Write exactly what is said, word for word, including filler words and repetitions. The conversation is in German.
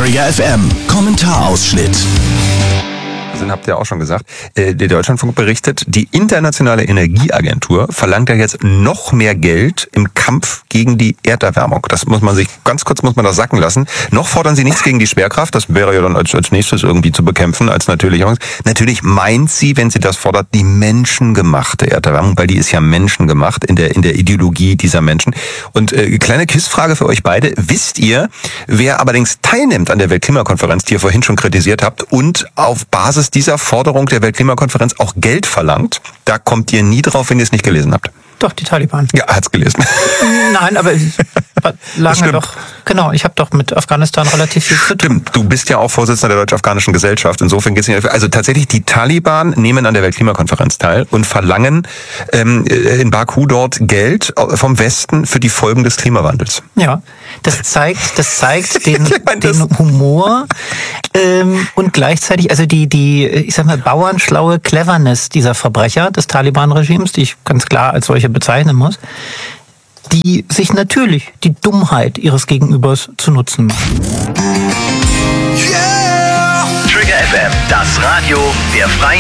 Trigger F M Kommentarausschnitt. Habt ihr auch schon gesagt. Der Deutschlandfunk berichtet, die Internationale Energieagentur verlangt ja jetzt noch mehr Geld im Kampf gegen die Erderwärmung. Das muss man sich, ganz kurz muss man das sacken lassen. Noch fordern sie nichts gegen die Schwerkraft. Das wäre ja dann als, als nächstes irgendwie zu bekämpfen, als natürlich. Natürlich meint sie, wenn sie das fordert, die menschengemachte Erderwärmung, weil die ist ja menschengemacht in der, in der Ideologie dieser Menschen. Und äh, kleine Quizfrage für euch beide. Wisst ihr, wer allerdings teilnimmt an der Weltklimakonferenz, die ihr vorhin schon kritisiert habt, und auf Basis dieser Forderung der Weltklimakonferenz auch Geld verlangt? Da kommt ihr nie drauf, wenn ihr es nicht gelesen habt. Doch, die Taliban. Ja, hat's gelesen. Nein, aber lagen ja doch, genau, ich habe doch mit Afghanistan relativ viel zu tun. Stimmt, du bist ja auch Vorsitzender der Deutsch-Afghanischen Gesellschaft. Insofern geht's nicht. Also tatsächlich, die Taliban nehmen an der Weltklimakonferenz teil und verlangen ähm, in Baku dort Geld vom Westen für die Folgen des Klimawandels. Ja, das zeigt, das zeigt den, den Humor ähm, und gleichzeitig, also die, die, ich sag mal, bauernschlaue Cleverness dieser Verbrecher des Taliban-Regimes, die ich ganz klar als solche bezeichnen muss, die sich natürlich die Dummheit ihres Gegenübers zu nutzen machen. Yeah! Trigger F M, das Radio der Freien